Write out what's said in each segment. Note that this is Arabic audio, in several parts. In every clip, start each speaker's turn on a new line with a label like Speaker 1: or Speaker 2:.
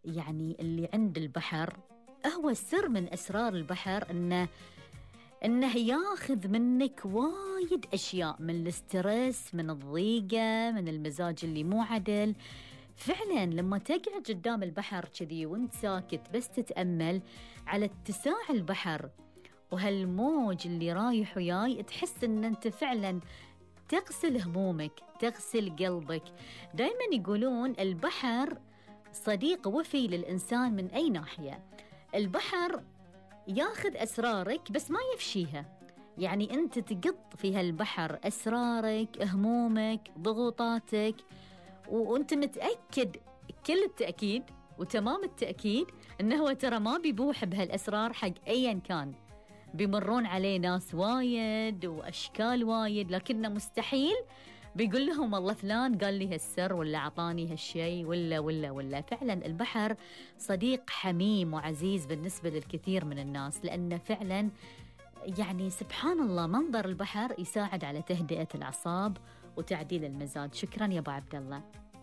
Speaker 1: يعني اللي عند البحر هو السر من أسرار البحر، إنه ياخذ منك وايد أشياء، من الاسترس، من الضيقة، من المزاج اللي مو عدل. فعلا لما تقعد قدام البحر كذي وانت ساكت بس تتأمل على اتساع البحر وهالموج اللي رايح وياي، تحس ان انت فعلا تغسل همومك، تغسل قلبك. دايما يقولون البحر صديق وفي للإنسان من أي ناحية. البحر ياخذ أسرارك بس ما يفشيها، يعني أنت تقط في هالبحر أسرارك، همومك، ضغوطاتك، وأنت متأكد كل التأكيد وتمام التأكيد أنه هو ترى ما بيبوح بهالأسرار حق أيا كان. بيمرون عليه ناس وايد وأشكال وايد، لكنه مستحيل بيقول لهم والله فلان قال لي هالسر ولا عطاني هالشي ولا. فعلا البحر صديق حميم وعزيز بالنسبة للكثير من الناس، لأنه فعلا يعني سبحان الله منظر البحر يساعد على تهدئة الأعصاب وتعديل المزاج. شكرا يا أبو عبد الله.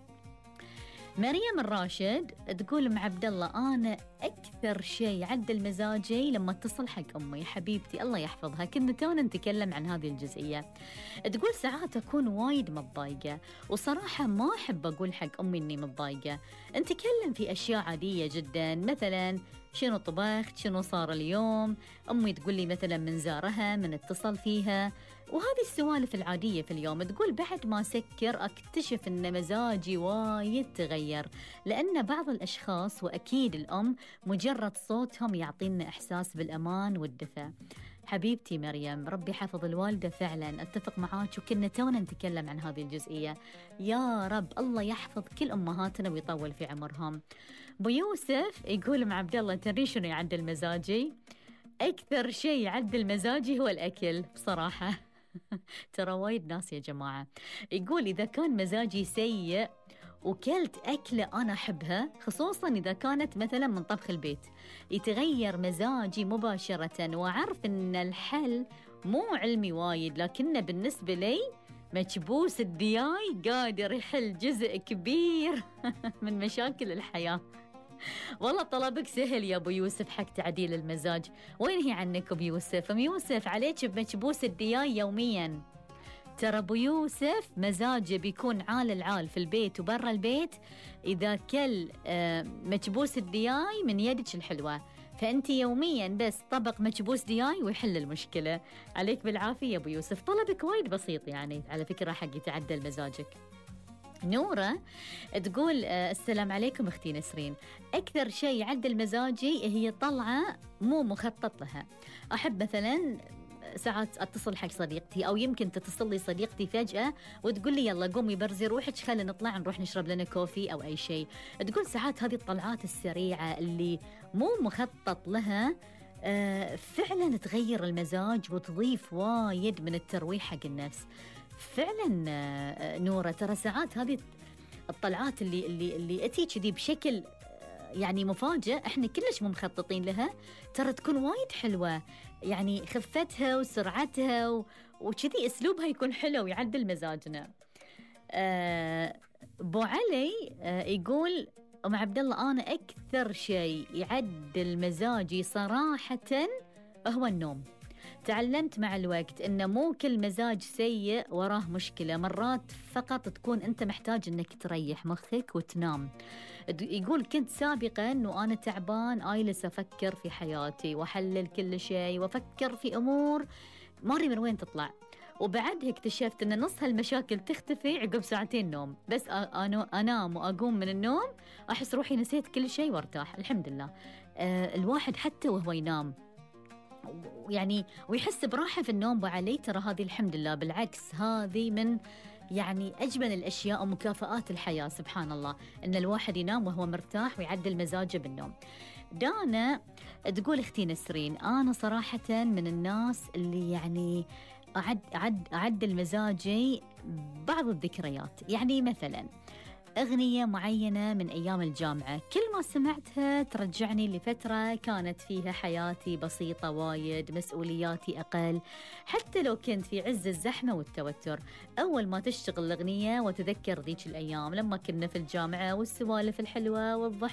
Speaker 1: مريم الراشد تقول مع عبد الله أنا أكثر شيء يعدل مزاجي لما اتصل حق أمي حبيبتي الله يحفظها، كنا تونا نتكلم عن هذه الجزئية. تقول ساعات أكون وايد متضايقة وصراحة ما أحب أقول حق أمي إني متضايقة، نتكلم في أشياء عادية جدا، مثلا شنو طبخت، شنو صار اليوم، أمي تقول لي مثلا من زارها، من اتصل فيها، وهذه السوالف العادية في اليوم. تقول بعد ما سكر أكتشف أن مزاجي وايد تغير، لأن بعض الأشخاص وأكيد الأم مجرد صوتهم يعطينا إحساس بالأمان والدفء. حبيبتي مريم ربي حفظ الوالدة، فعلا أتفق معاك، وكنا تونا نتكلم عن هذه الجزئية. يا رب الله يحفظ كل أمهاتنا ويطول في عمرهم. أبو يوسف يقول مع عبد الله تدري شنو يعدل مزاجي؟ أكثر شيء يعدل مزاجي هو الأكل بصراحة. ترى وايد ناس يا جماعة. يقول إذا كان مزاجي سيء وكلت أكلة أنا أحبها، خصوصا إذا كانت مثلا من طبخ البيت، يتغير مزاجي مباشرة. وأعرف أن الحل مو علمي وايد، لكنه بالنسبة لي مكبوس الدياي قادر يحل جزء كبير من مشاكل الحياة. والله طلبك سهل يا أبو يوسف حق تعديل المزاج. وين هي عنك أبو يوسف؟ أم يوسف عليك بمكبوس الدياي يوميا. ترى أبو يوسف مزاجه بيكون عال العال في البيت وبرا البيت إذا كل مكبوس الدياي من يدك الحلوة، فأنت يوميا بس طبق مكبوس دياي ويحل المشكلة. عليك بالعافية يا أبو يوسف، طلبك وايد بسيط يعني على فكرة حق يتعدل مزاجك. نورة تقول السلام عليكم أختي نسرين، أكثر شيء يعدل مزاجي هي طلعة مو مخطط لها. أحب مثلا ساعات أتصل حق صديقتي، أو يمكن تتصل لي صديقتي فجأة وتقول لي يلا قومي برزي روحك خلينا نطلع نروح نشرب لنا كوفي أو أي شيء. تقول ساعات هذه الطلعات السريعة اللي مو مخطط لها فعلا تغير المزاج وتضيف وايد من الترويح حق النفس. فعلا نورة ترى ساعات هذه الطلعات اللي أتي كذي بشكل يعني مفاجئ، احنا كلش مو مخططين لها، ترى تكون وايد حلوة، يعني خفتها وسرعتها وكذي اسلوبها يكون حلو يعدل مزاجنا. ابو علي يقول ام عبد الله انا اكثر شيء يعدل مزاجي صراحة هو النوم. تعلمت مع الوقت إن مو كل مزاج سيء وراه مشكلة، مرات فقط تكون أنت محتاج إنك تريح مخك وتنام. يقول كنت سابقا إنه أنا تعبان آيلس أفكر في حياتي وأحلل كل شيء وأفكر في أمور ما أدري من وين تطلع، وبعدها اكتشفت إن نص هالمشاكل تختفي عقب ساعتين نوم. بس أنام وأقوم من النوم أحس روحي نسيت كل شيء وارتاح الحمد لله. الواحد حتى وهو ينام يعني ويحس براحة في النوم وعليه، ترى هذه الحمد لله بالعكس هذه من يعني أجمل الأشياء ومكافآت الحياة سبحان الله، إن الواحد ينام وهو مرتاح ويعدل مزاجه بالنوم. دانا تقول أختي نسرين أنا صراحة من الناس اللي يعني أعدل مزاجي بعض الذكريات، يعني مثلا أغنية معينة من أيام الجامعة كل ما سمعتها ترجعني لفترة كانت فيها حياتي بسيطة وايد، مسؤولياتي أقل، حتى لو كنت في عز الزحمة والتوتر. أول ما تشتغل الأغنية وتذكر ذيك الأيام لما كنا في الجامعة والسوالف الحلوة والضحك